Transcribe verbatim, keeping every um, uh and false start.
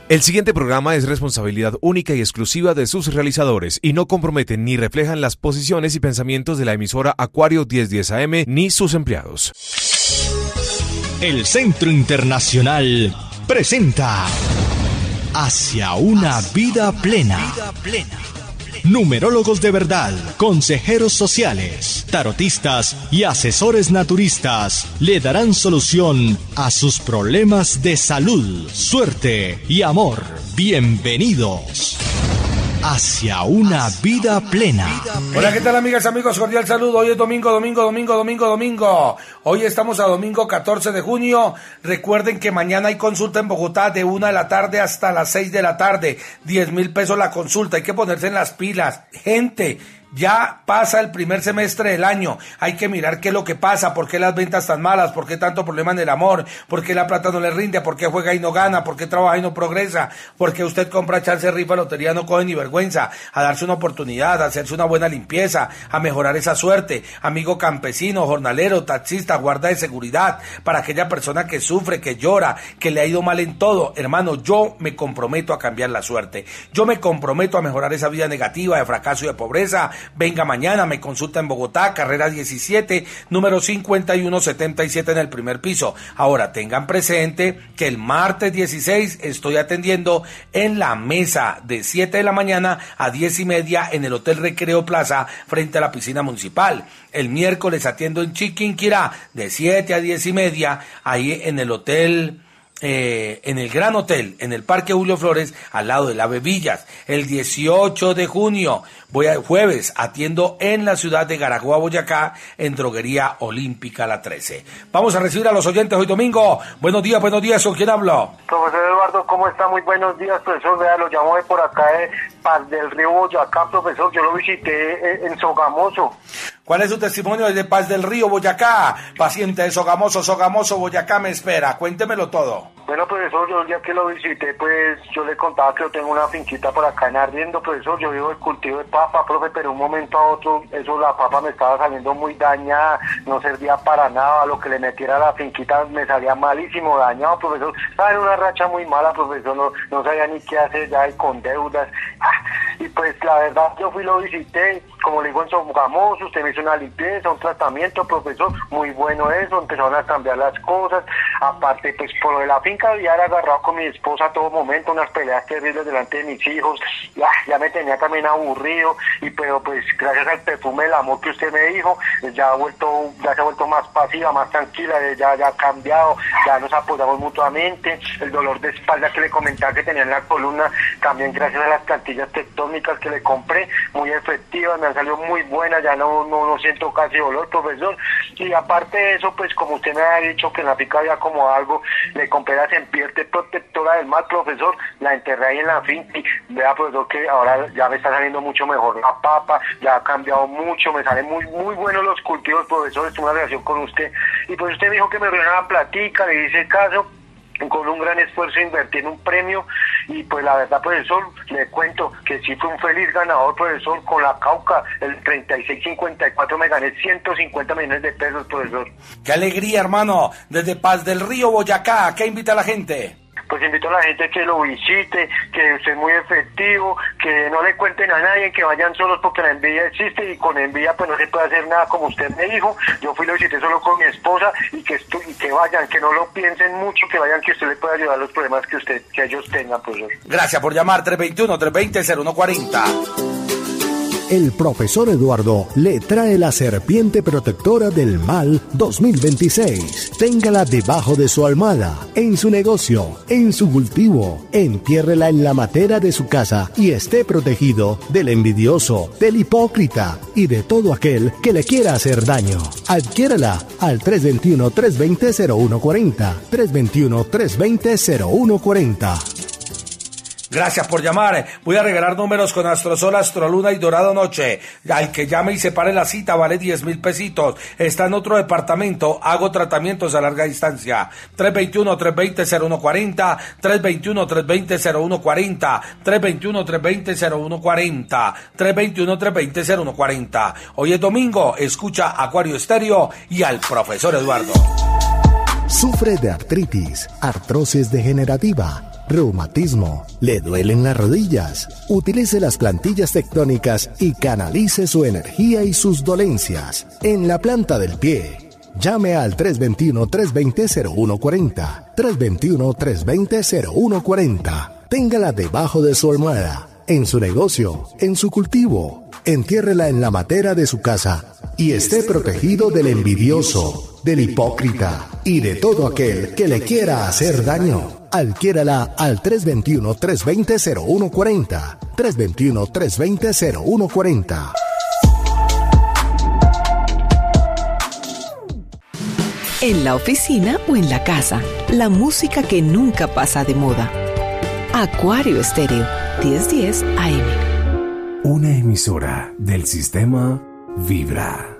El siguiente programa es responsabilidad única y exclusiva de sus realizadores y no comprometen ni reflejan las posiciones y pensamientos de la emisora Acuario mil diez A M ni sus empleados. El Centro Internacional presenta Hacia una vida plena. Numerólogos de verdad, consejeros sociales, tarotistas y asesores naturistas le darán solución a sus problemas de salud, suerte y amor. Bienvenidos hacia una vida plena. Hola, ¿qué tal, amigas, amigos? Cordial saludo. Hoy es domingo, domingo, domingo, domingo, domingo. Hoy estamos a domingo catorce de junio. Recuerden que mañana hay consulta en Bogotá de una de la tarde hasta las seis de la tarde. diez mil pesos la consulta. Hay que ponerse en las pilas. Gente, ya pasa el primer semestre del año, hay que mirar qué es lo que pasa, por qué las ventas tan malas, por qué tanto problema en el amor, por qué la plata no le rinde, por qué juega y no gana, por qué trabaja y no progresa, por qué usted compra chance, rifa, lotería, no coge ni vergüenza, a darse una oportunidad, a hacerse una buena limpieza, a mejorar esa suerte. Amigo campesino, jornalero, taxista, guarda de seguridad, para aquella persona que sufre, que llora, que le ha ido mal en todo, hermano, yo me comprometo a cambiar la suerte, yo me comprometo a mejorar esa vida negativa de fracaso y de pobreza. Venga mañana, me consulta en Bogotá, carrera diecisiete, número cincuenta y uno setenta y siete en el primer piso. Ahora, tengan presente que el martes dieciséis estoy atendiendo en la mesa de siete de la mañana a diez y media en el Hotel Recreo Plaza frente a la piscina municipal. El miércoles atiendo en Chiquinquirá de siete a diez y media ahí en el Hotel... Eh, en el Gran Hotel, en el Parque Julio Flores, al lado del Ave Villas. El dieciocho de junio, voy a jueves, atiendo en la ciudad de Garagoa, Boyacá, en Droguería Olímpica La trece. Vamos a recibir a los oyentes hoy domingo. Buenos días, buenos días, ¿con quién hablo? Profesor Eduardo, ¿cómo está? Muy buenos días, profesor. Vea, lo llamo de por acá de Paz del Río, Boyacá, profesor. Yo lo visité en Sogamoso. ¿Cuál es su testimonio desde Paz del Río, Boyacá? Paciente de Sogamoso, Sogamoso, Boyacá me espera. Cuéntemelo todo. Bueno, profesor, yo el día que lo visité, pues yo le contaba que yo tengo una finquita por acá en Arriendo, profesor. Yo vivo el cultivo de papa, profe, pero de un momento a otro, eso, la papa me estaba saliendo muy dañada, no servía para nada. Lo que le metiera a la finquita me salía malísimo, dañado, profesor. Estaba en una racha muy mala, profesor, no, no sabía ni qué hacer ya, y con deudas. Y pues la verdad, yo fui, lo visité, como le digo, en Sogamoso, usted me hizo una limpieza, un tratamiento, profesor, muy bueno eso, empezaron a cambiar las cosas. Aparte, pues por lo de la finca, ya era agarrado con mi esposa a todo momento, unas peleas terribles delante de mis hijos, ya, ya me tenía también aburrido, y pero pues gracias al perfume del amor que usted me dijo, ya ha vuelto, ya se ha vuelto más pasiva, más tranquila, ya, ya ha cambiado, ya nos apoyamos mutuamente. El dolor de espalda que le comentaba que tenía en la columna, también gracias a las plantillas tectónicas que le compré, muy efectivas, me han salido muy buenas, ya no, no, no siento casi dolor, profesor. Y aparte de eso, pues como usted me ha dicho que en la finca había como algo, le compré la Sempierte protectora del mal, profesor, la enterré ahí en la finca, y vea, profesor, que ahora ya me está saliendo mucho mejor la papa, ya ha cambiado mucho, me salen muy muy buenos los cultivos, profesor. Estuve en una relación con usted, y pues usted me dijo que me reuniera una platica, le hice caso, con un gran esfuerzo invertí en un premio, y pues la verdad, profesor, le cuento que sí fue un feliz ganador, profesor. Con la Cauca, el treinta y seis cincuenta y cuatro, me gané ciento cincuenta millones de pesos, profesor. ¡Qué alegría, hermano! Desde Paz del Río, Boyacá, ¿qué invita a la gente? Pues invito a la gente que lo visite, que usted es muy efectivo, que no le cuenten a nadie, que vayan solos, porque la envidia existe, y con envidia pues no se puede hacer nada, como usted me dijo. Yo fui, lo visité solo con mi esposa, y que estu y que vayan, que no lo piensen mucho, que vayan, que usted le pueda ayudar a los problemas que usted que ellos tengan, profesor. Gracias por llamar. Tres veintiuno, tres veinte, cero uno cuarenta. El profesor Eduardo le trae la serpiente protectora del mal dos mil veintiséis. Téngala debajo de su almohada, en su negocio, en su cultivo. Entiérrela en la matera de su casa y esté protegido del envidioso, del hipócrita y de todo aquel que le quiera hacer daño. Adquiérala al tres veintiuno, tres veinte, cero uno cuarenta. tres veintiuno, tres veinte, cero uno cuarenta. Gracias por llamar. Voy a regalar números con Astrosol, Astroluna y Dorado Noche. Al que llame y separe la cita vale diez mil pesitos. Está en otro departamento. Hago tratamientos a larga distancia. tres veintiuno, tres veinte, cero uno cuarenta. tres veintiuno, tres veinte, cero uno cuarenta. tres veintiuno, tres veinte, cero uno cuarenta. tres veintiuno, tres veinte, cero uno cuarenta. Hoy es domingo. Escucha Acuario Estéreo y al profesor Eduardo. Sufre de artritis, artrosis degenerativa, reumatismo, le duelen las rodillas. Utilice las plantillas tectónicas y canalice su energía y sus dolencias en la planta del pie. Llame al tres dos uno, tres dos cero, cero uno cuatro cero, tres dos uno, tres dos cero, cero uno cuatro cero. Téngala debajo de su almohada, en su negocio, en su cultivo. Entiérrela en la matera de su casa y esté protegido del envidioso, del hipócrita y de todo aquel que le quiera hacer daño. Adquiérala al tres dos uno, tres dos cero, cero uno cuatro cero, tres dos uno, tres dos cero, cero uno cuatro cero. En la oficina o en la casa, la música que nunca pasa de moda. Acuario Estéreo, diez diez A M. Una emisora del sistema Vibra.